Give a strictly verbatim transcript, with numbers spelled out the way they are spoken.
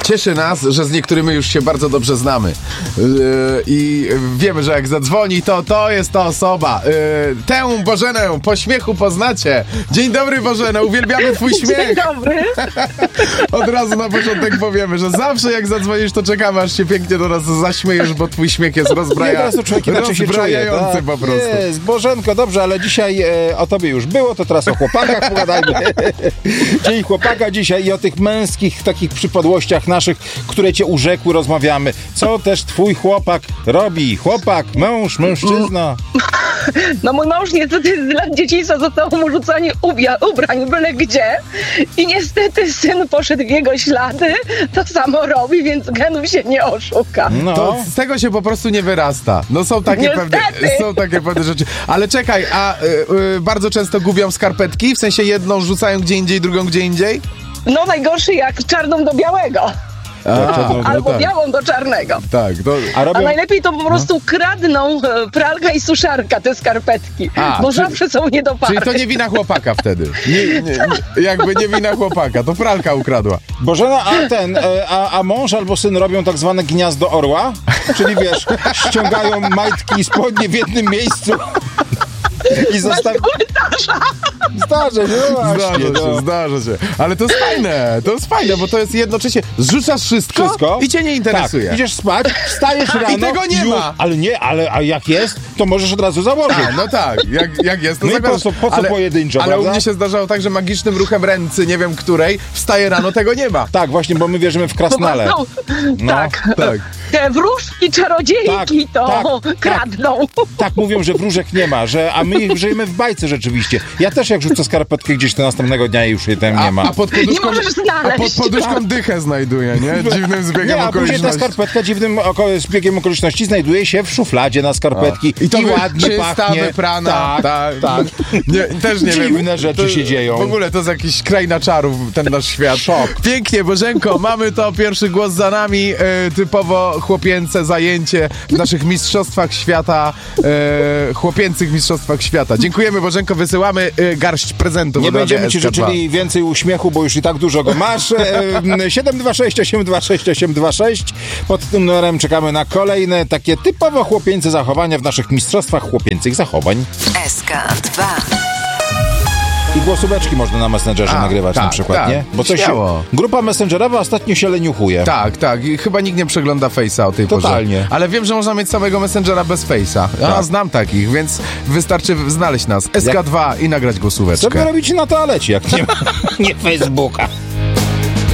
Cieszy nas, że z niektórymi już się bardzo dobrze znamy. Yy, I wiemy, że jak zadzwoni, to to jest ta osoba. Yy, tę Bożenę po śmiechu poznacie. Dzień dobry, Bożena, uwielbiamy twój śmiech. Dzień dobry. Od razu na początek powiemy, że zawsze jak zadzwonisz, to czekamy, aż się pięknie do nas zaśmiejesz, bo twój śmiech jest rozbraja... rozbrajający po prostu. Jest, Bożenko, dobrze, ale dzisiaj e, o tobie już było, to teraz o chłopakach pogadajmy. Dzień chłopaka dzisiaj i o tych męskich takich przypadłościach naszych, które cię urzekły, rozmawiamy. Co też twój chłopak robi? Chłopak, mąż, mężczyzna. No mój mąż niestety z lat dzieciństwa został mu rzucanie ubia, ubrań byle gdzie i niestety syn poszedł w jego ślady, to samo robi, więc genów się nie oszuka. No. To z tego się po prostu nie wyrasta. No są takie, pewne, są takie pewne rzeczy. Ale czekaj, a y, y, bardzo często gubią skarpetki? W sensie jedną rzucają gdzie indziej, drugą gdzie indziej? No najgorszy jak czarną do białego. A, no Albo tak. białą do czarnego. Tak, to... A robią... A najlepiej to po prostu kradną e, pralka i suszarka te skarpetki, A, bo czy- zawsze są nie do pary. Czyli to nie wina chłopaka wtedy. Nie, nie, nie, jakby nie wina chłopaka, to pralka ukradła. Bożena, a ten, e, a, a mąż albo syn robią tak zwane gniazdo orła? Czyli wiesz, ściągają majtki i spodnie w jednym miejscu i zostawiają... Zdarza się, no właśnie. Zdarza się, no. zdarza się. Ale to jest fajne, to jest fajne, bo to jest jednocześnie, zrzucasz wszystko, Wszystko? i cię nie interesuje. Tak, idziesz spać, wstajesz I rano... tego nie już, ma. Ale nie, ale a jak jest, to możesz od razu założyć. A, no tak, jak, jak jest, to No i zakładasz. po co- po co ale, pojedynczo, Ale u prawda? mnie się zdarzało tak, że magicznym ruchem ręcy, nie wiem której, wstaje rano, tego nie ma. Tak, właśnie, bo my wierzymy w Po krasnale. prostu, No, tak. tak. Te wróżki, czarodziejki Tak, to tak, kradną. Tak mówią, że wróżek nie ma, że, a my żyjemy w bajce rzeczywiście. Ja też jak rzucę skarpetkę gdzieś, to następnego dnia już jej tam nie ma. A, a pod poduszką, Nie możesz znaleźć. a pod poduszką dychę znajduje, nie? Dziwnym zbiegiem Nie, a później ta okoliczności. skarpetka dziwnym oko- zbiegiem okoliczności znajduje się w szufladzie na skarpetki. I to wy- ładnie czysta, pachnie. wyprana. Tak, tak. Nie, też nie wiem. Dziwne rzeczy to, się dzieją. W ogóle to jest jakiś kraina czarów, ten nasz świat. Szok. Pięknie, Bożenko, mamy to, pierwszy głos za nami, e, typowo chłopięce zajęcie w naszych mistrzostwach świata, e, chłopięcych mistrzostwach świata. Dziękujemy, Bożenko, wysyłamy e, garść prezentów. Nie od Radia będziemy ci S K dwa. życzyli więcej uśmiechu, bo już i tak dużo go masz. E, siedem dwa sześć osiem dwa sześć osiem dwa sześć. Pod tym numerem czekamy na kolejne takie typowo chłopięce zachowania w naszych mistrzostwach chłopięcych zachowań. S K dwa. I głosóweczki można na Messengerze A, nagrywać tak, na przykład, tak. nie? Bo coś Śmiało. grupa messengerowa ostatnio się leniuchuje. Tak, tak. I chyba nikt nie przegląda Face'a o tej Totalnie. porze. Ale wiem, że można mieć samego Messengera bez Face'a. Ja Tak. znam takich, więc wystarczy znaleźć nas. S K dwa i nagrać Co wy głosóweczkę. robicie na toalecie, jak nie ma nie Facebooka?